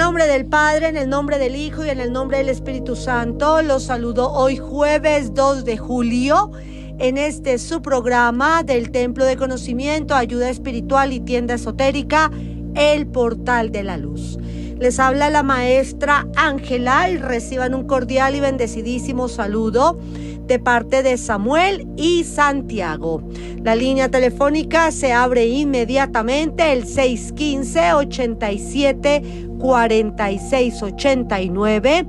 nombre del Padre, en el nombre del Hijo y en el nombre del Espíritu Santo, los saludo hoy jueves 2 de julio en este su programa del Templo de Conocimiento, Ayuda Espiritual y Tienda Esotérica, El Portal de la Luz. Les habla la maestra Ángela y reciban un cordial y bendecidísimo saludo de parte de Samuel y Santiago. La línea telefónica se abre inmediatamente, el 615-87-4689,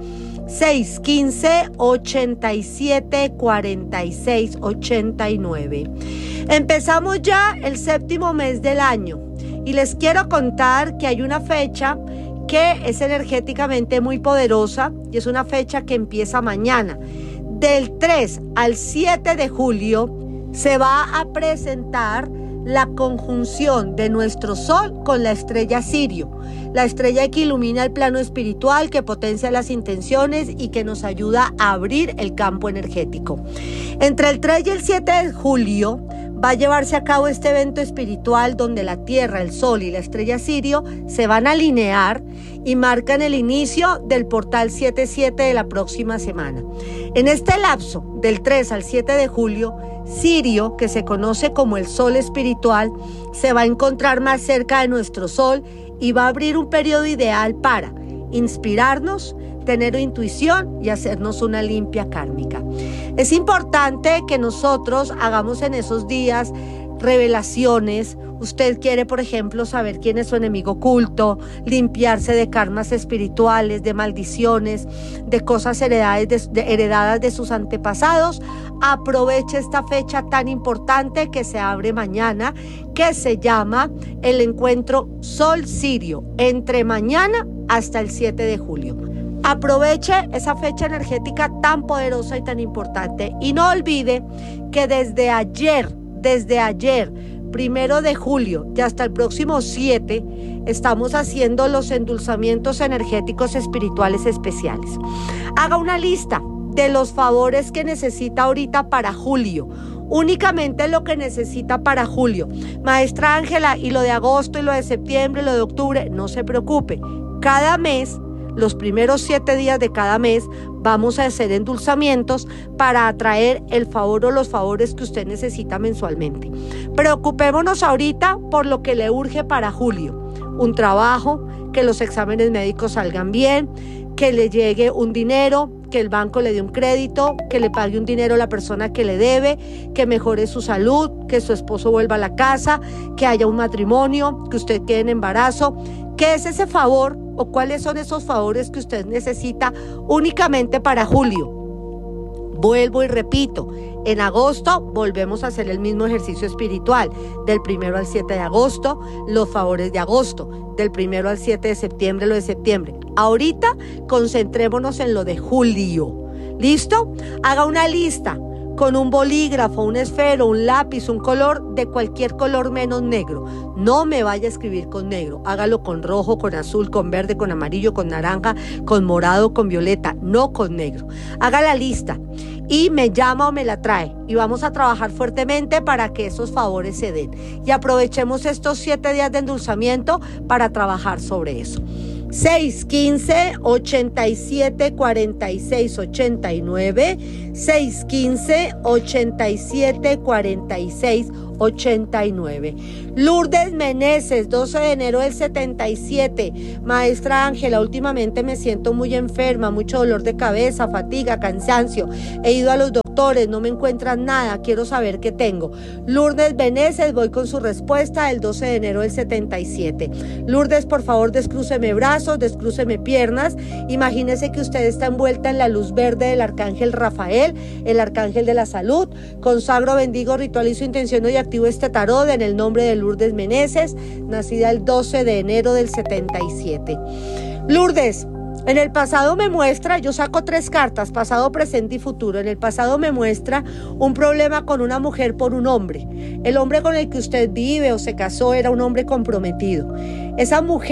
615-87-4689. Empezamos ya el séptimo mes del año y les quiero contar que hay una fecha que es energéticamente muy poderosa y es una fecha que empieza mañana. Del 3 al 7 de julio se va a presentar la conjunción de nuestro Sol con la estrella Sirio, la estrella que ilumina el plano espiritual, que potencia las intenciones y que nos ayuda a abrir el campo energético. Entre el 3 y el 7 de julio va a llevarse a cabo este evento espiritual donde la Tierra, el Sol y la estrella Sirio se van a alinear y marcan el inicio del portal 7-7 de la próxima semana. En este lapso, del 3 al 7 de julio, Sirio, que se conoce como el Sol espiritual, se va a encontrar más cerca de nuestro Sol y va a abrir un periodo ideal para inspirarnos, tener intuición y hacernos una limpia kármica. Es importante que nosotros hagamos en esos días revelaciones. Usted quiere, por ejemplo, saber quién es su enemigo oculto, limpiarse de karmas espirituales, de maldiciones, de cosas heredadas de sus antepasados. Aproveche esta fecha tan importante que se abre mañana, que se llama el encuentro Sol-Sirio, entre mañana hasta el 7 de julio. Aproveche esa fecha energética tan poderosa y tan importante. Y no olvide que desde ayer, 1 de julio y hasta el próximo 7, estamos haciendo los endulzamientos energéticos espirituales especiales. Haga una lista de los favores que necesita ahorita para julio. Únicamente lo que necesita para julio. Maestra Ángela, y lo de agosto, y lo de septiembre, y lo de octubre, no se preocupe. Cada mes, los primeros 7 días de cada mes, vamos a hacer endulzamientos para atraer el favor o los favores que usted necesita mensualmente. Preocupémonos ahorita por lo que le urge para julio. Un trabajo, que los exámenes médicos salgan bien, que le llegue un dinero, que el banco le dé un crédito, que le pague un dinero a la persona que le debe, que mejore su salud, que su esposo vuelva a la casa, que haya un matrimonio, que usted quede en embarazo. ¿Qué es ese favor o cuáles son esos favores que usted necesita únicamente para julio? Vuelvo y repito, en agosto volvemos a hacer el mismo ejercicio espiritual. Del 1 al 7 de agosto, los favores de agosto. Del 1 al 7 de septiembre, lo de septiembre. Ahorita concentrémonos en lo de julio. ¿Listo? Haga una lista con un bolígrafo, un esfero, un lápiz, un color, de cualquier color menos negro. No me vaya a escribir con negro. Hágalo con rojo, con azul, con verde, con amarillo, con naranja, con morado, con violeta, no con negro. Haga la lista y me llama o me la trae y vamos a trabajar fuertemente para que esos favores se den. Y aprovechemos estos 7 días de endulzamiento para trabajar sobre eso. 615-87-4689, 615-87-4689. Lourdes Meneses, 12 de enero del 77. Maestra Ángela, últimamente me siento muy enferma, mucho dolor de cabeza, fatiga, cansancio. He ido a los doctores, no me encuentran nada, quiero saber qué tengo. Lourdes Meneses, voy con su respuesta el 12 de enero del 77. Lourdes, por favor, descrúceme brazos, descrúceme piernas. Imagínese que usted está envuelta en la luz verde del arcángel Rafael, el arcángel de la salud. Consagro, bendigo, ritualizo, intenciono y activo este tarot en el nombre de Lourdes Meneses, nacida el 12 de enero del 77. Lourdes, en el pasado me muestra, yo saco 3 cartas, pasado, presente y futuro. En el pasado me muestra un problema con una mujer por un hombre. El hombre con el que usted vive o se casó era un hombre comprometido. Esa mujer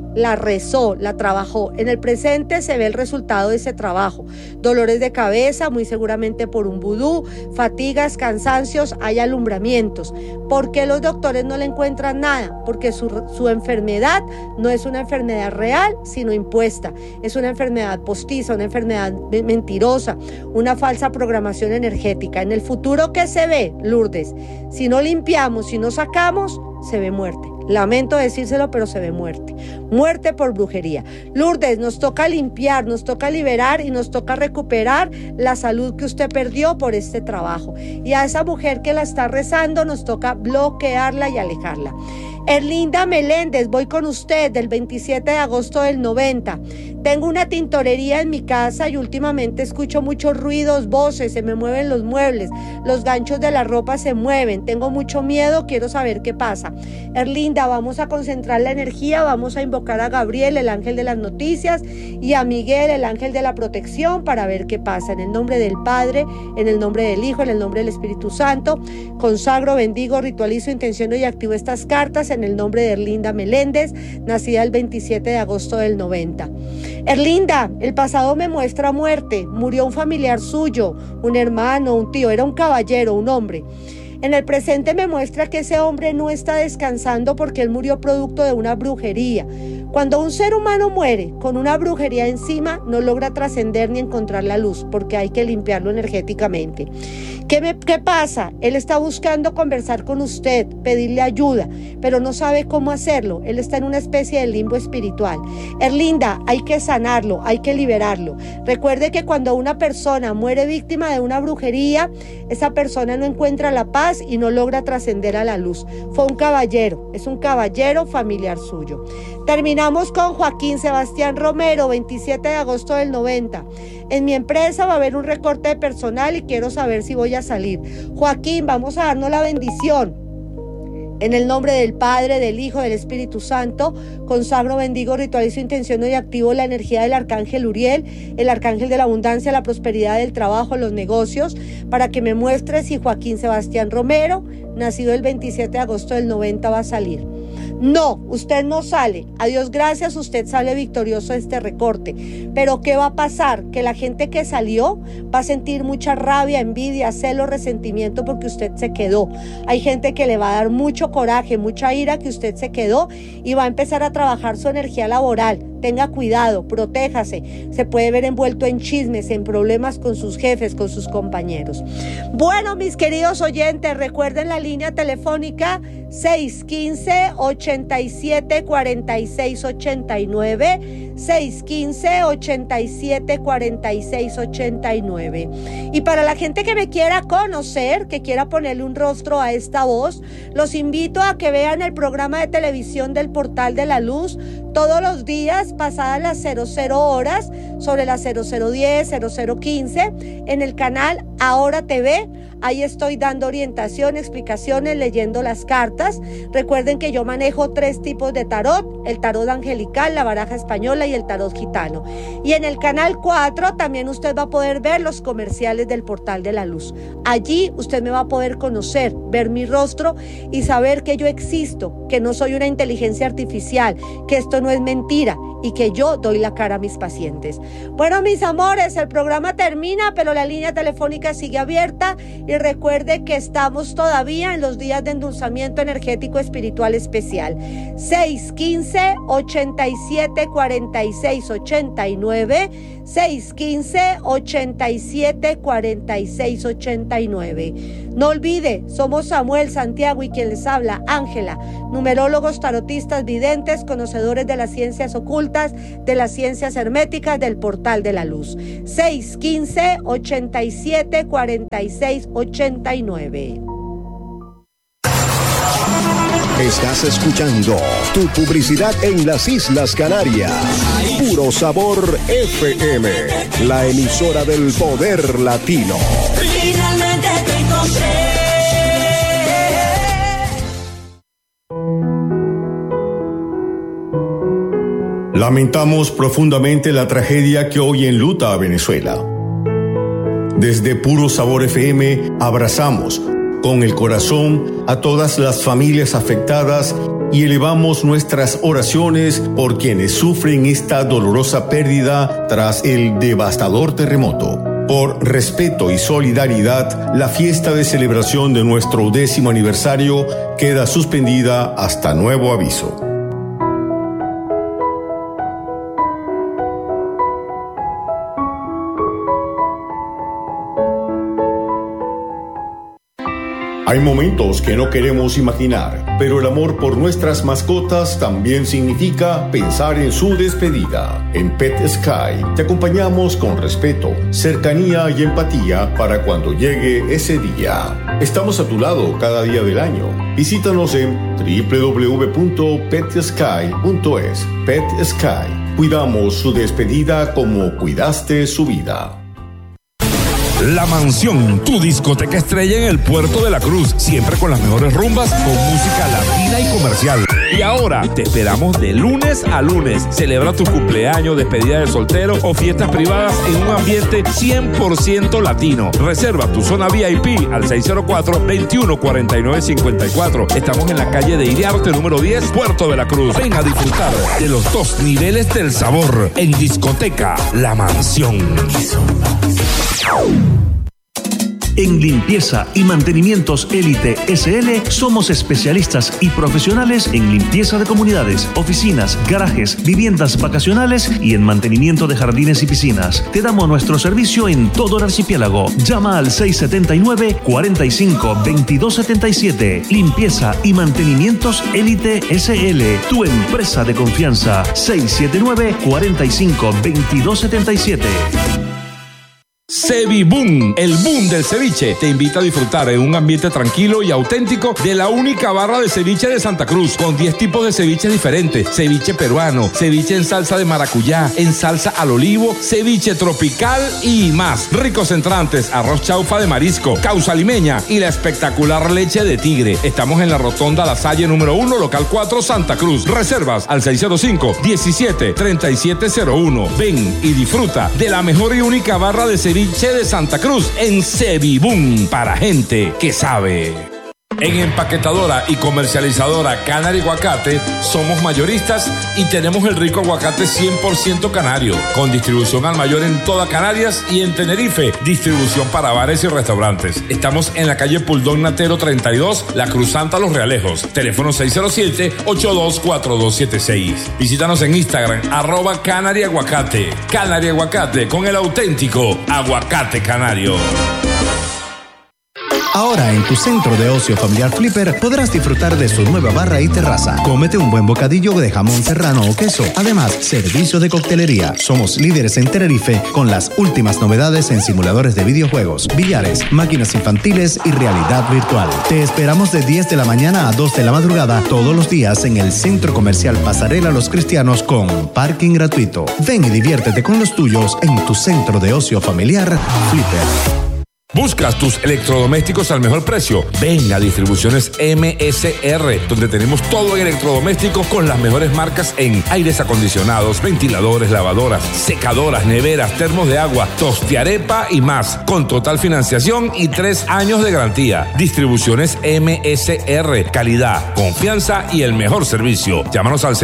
la rezó, la trabajó. En el presente se ve el resultado de ese trabajo. Dolores de cabeza, muy seguramente por un vudú, fatigas, cansancios, hay alumbramientos. ¿Por qué los doctores no le encuentran nada? Porque su enfermedad no es una enfermedad real, sino impuesta. Es una enfermedad postiza, una enfermedad mentirosa, una falsa programación energética. En el futuro, ¿qué se ve, Lourdes? Si no limpiamos, si no sacamos, se ve muerte. Lamento decírselo, pero se ve muerte. Muerte por brujería. Lourdes, nos toca limpiar, nos toca liberar y nos toca recuperar la salud que usted perdió por este trabajo. Y a esa mujer que la está rezando, nos toca bloquearla y alejarla. Erlinda Meléndez, voy con usted del 27 de agosto del 90. Tengo una tintorería en mi casa y últimamente escucho muchos ruidos, voces, se me mueven los muebles, los ganchos de la ropa se mueven, tengo mucho miedo, quiero saber qué pasa. Erlinda, vamos a concentrar la energía, vamos a invocar a Gabriel, el ángel de las noticias, y a Miguel, el ángel de la protección, para ver qué pasa. En el nombre del Padre, en el nombre del Hijo, en el nombre del Espíritu Santo, consagro, bendigo, ritualizo, intenciono y activo estas cartas en el nombre de Erlinda Meléndez, nacida el 27 de agosto del 90. Erlinda, el pasado me muestra muerte, murió un familiar suyo, un hermano, un tío, era un caballero, un hombre. En el presente me muestra que ese hombre no está descansando porque él murió producto de una brujería. Cuando un ser humano muere con una brujería encima, no logra trascender ni encontrar la luz, porque hay que limpiarlo energéticamente. ¿Qué pasa? Él está buscando conversar con usted, pedirle ayuda, pero no sabe cómo hacerlo. Él está en una especie de limbo espiritual. Erlinda, hay que sanarlo, hay que liberarlo. Recuerde que cuando una persona muere víctima de una brujería, esa persona no encuentra la paz y no logra trascender a la luz. Fue un caballero, es un caballero familiar suyo. Terminamos con Joaquín Sebastián Romero, 27 de agosto del 90. En mi empresa va a haber un recorte de personal y quiero saber si voy a salir. Joaquín, vamos a darnos la bendición. En el nombre del Padre, del Hijo, del Espíritu Santo, consagro, bendigo, ritualizo, intenciono y activo la energía del Arcángel Uriel, el Arcángel de la abundancia, la prosperidad, del trabajo, los negocios, para que me muestre si Joaquín Sebastián Romero, nacido el 27 de agosto del 90, va a salir. No, usted no sale. A Dios gracias, usted sale victorioso de este recorte. Pero ¿qué va a pasar? Que la gente que salió va a sentir mucha rabia, envidia, celo, resentimiento porque usted se quedó. Hay gente que le va a dar mucho coraje, mucha ira que usted se quedó y va a empezar a trabajar su energía laboral. Tenga cuidado, protéjase. Se puede ver envuelto en chismes, en problemas con sus jefes, con sus compañeros. Bueno, mis queridos oyentes, recuerden la línea telefónica 615-87-46-89, 615-87-46-89. Y para la gente que me quiera conocer, que quiera ponerle un rostro a esta voz, los invito a que vean el programa de televisión del Portal de la Luz todos los días, pasadas las 00 horas, sobre las 0010, 0015, en el canal Ahora TV. Ahí estoy dando orientación, explicaciones, leyendo las cartas. Recuerden que yo manejo 3 tipos de tarot: el tarot angelical, la baraja española y el tarot gitano. Y en el canal 4 también usted va a poder ver los comerciales del Portal de la Luz. Allí usted me va a poder conocer, ver mi rostro y saber que yo existo, que no soy una inteligencia artificial, que esto no es mentira y que yo doy la cara a mis pacientes. Bueno, mis amores, el programa termina, pero la línea telefónica sigue abierta. Y recuerde que estamos todavía en los días de endulzamiento energético espiritual especial. 615-87-46-89, 615-87-46-89. No olvide, somos Samuel, Santiago y quien les habla, Ángela, numerólogos, tarotistas, videntes, conocedores de las ciencias ocultas, de las ciencias herméticas, del Portal de la Luz. 615-87-46-89. Estás escuchando Tu Publicidad en las Islas Canarias. Puro Sabor FM, la emisora del poder latino. Finalmente te encontré. Lamentamos profundamente la tragedia que hoy enluta a Venezuela. Desde Puro Sabor FM abrazamos con el corazón a todas las familias afectadas y elevamos nuestras oraciones por quienes sufren esta dolorosa pérdida tras el devastador terremoto. Por respeto y solidaridad, la fiesta de celebración de nuestro 10º aniversario queda suspendida hasta nuevo aviso. Hay momentos que no queremos imaginar, pero el amor por nuestras mascotas también significa pensar en su despedida. En Pet Sky te acompañamos con respeto, cercanía y empatía para cuando llegue ese día. Estamos a tu lado cada día del año. Visítanos en www.petsky.es. Pet Sky. Cuidamos su despedida como cuidaste su vida. La Mansión, tu discoteca estrella en el Puerto de la Cruz, siempre con las mejores rumbas, con música latina y comercial. Y ahora te esperamos de lunes a lunes. Celebra tu cumpleaños, despedida de soltero o fiestas privadas en un ambiente 100% latino. Reserva tu zona VIP al 604-2149-54. Estamos en la calle de Iriarte, número 10, Puerto de la Cruz. Ven a disfrutar de los 2 niveles del sabor en discoteca La Mansión. En limpieza y mantenimientos Élite SL somos especialistas y profesionales en limpieza de comunidades, oficinas, garajes, viviendas vacacionales y en mantenimiento de jardines y piscinas. Te damos nuestro servicio en todo el archipiélago. Llama al 679-45-2277. Limpieza y mantenimientos Élite SL, tu empresa de confianza. 679-45-2277. Ceviboom, el boom del ceviche, te invita a disfrutar en un ambiente tranquilo y auténtico de la única barra de ceviche de Santa Cruz, con 10 tipos de ceviches diferentes: ceviche peruano, ceviche en salsa de maracuyá, en salsa al olivo, ceviche tropical y más. Ricos entrantes, arroz chaufa de marisco, causa limeña y la espectacular leche de tigre. Estamos en la Rotonda La Salle número 1, local 4, Santa Cruz. Reservas al 605-17-3701. Ven y disfruta de la mejor y única barra de ceviche de Santa Cruz en Ceviboom, para gente que sabe. En empaquetadora y comercializadora Canary Aguacate somos mayoristas y tenemos el rico aguacate 100% canario, con distribución al mayor en toda Canarias y en Tenerife, distribución para bares y restaurantes. Estamos en la calle Puldón Natero 32, La Cruz Santa, Los Realejos. Teléfono 607-824276. Visítanos en Instagram, @Canary Aguacate. Canary Aguacate, con el auténtico aguacate canario. Ahora en tu centro de ocio familiar Flipper podrás disfrutar de su nueva barra y terraza. Cómete un buen bocadillo de jamón serrano o queso. Además, servicio de coctelería. Somos líderes en Tenerife con las últimas novedades en simuladores de videojuegos, billares, máquinas infantiles y realidad virtual. Te esperamos de 10 de la mañana a 2 de la madrugada todos los días en el Centro Comercial Pasarela Los Cristianos con parking gratuito. Ven y diviértete con los tuyos en tu centro de ocio familiar Flipper. ¿Buscas tus electrodomésticos al mejor precio? Ven a Distribuciones MSR, donde tenemos todo en electrodomésticos con las mejores marcas en aires acondicionados, ventiladores, lavadoras, secadoras, neveras, termos de agua, tostiarepa y más, con total financiación y 3 años de garantía. Distribuciones MSR, calidad, confianza y el mejor servicio. Llámanos al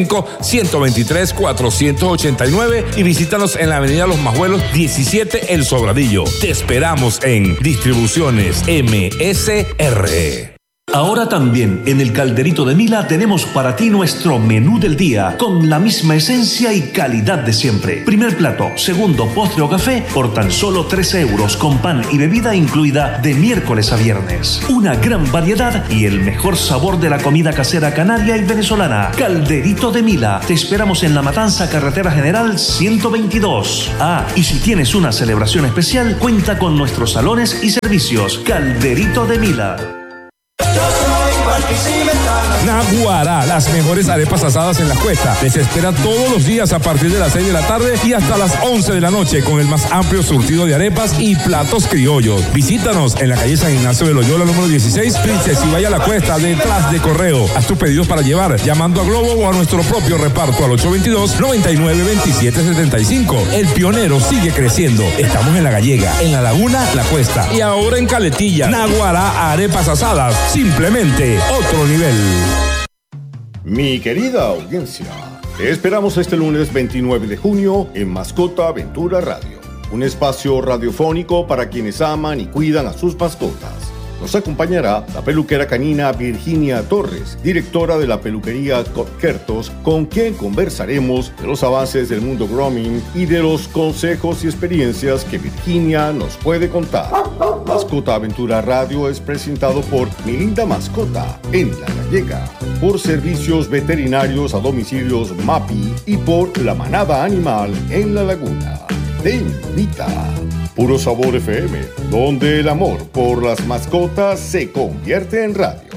685-123-489 y visítanos en la avenida Los Majuelos 17, El Sobradillo. Te esperamos en Distribuciones MSR. Ahora también en el Calderito de Mila tenemos para ti nuestro menú del día con la misma esencia y calidad de siempre. Primer plato, segundo, postre o café por tan solo 13 euros con pan y bebida incluida de miércoles a viernes. Una gran variedad y el mejor sabor de la comida casera canaria y venezolana. Calderito de Mila. Te esperamos en La Matanza, Carretera General 122. Ah, y si tienes una celebración especial, cuenta con nuestros salones y servicios. Calderito de Mila. Naguará, las mejores arepas asadas en la Cuesta. Les espera todos los días a partir de las 6 de la tarde y hasta las 11 de la noche con el más amplio surtido de arepas y platos criollos. Visítanos en la calle San Ignacio de Loyola número 16, Princesa y Vaya La Cuesta, detrás de Correo. Haz tus pedidos para llevar llamando a Globo o a nuestro propio reparto al 822-992775. El pionero sigue creciendo. Estamos en La Gallega, en La Laguna, La Cuesta y ahora en Caletilla. Naguará, arepas asadas, simplemente otro nivel. Mi querida audiencia, te esperamos este lunes 29 de junio en Mascota Aventura Radio, un espacio radiofónico para quienes aman y cuidan a sus mascotas. Nos acompañará la peluquera canina Virginia Torres, directora de la peluquería Cotkertos, con quien conversaremos de los avances del mundo grooming y de los consejos y experiencias que Virginia nos puede contar. Mascota Aventura Radio es presentado por Mi Linda Mascota en La Gallega, por Servicios Veterinarios a Domicilios MAPI y por La Manada Animal en La Laguna. Te invita. Puro Sabor FM, donde el amor por las mascotas se convierte en radio.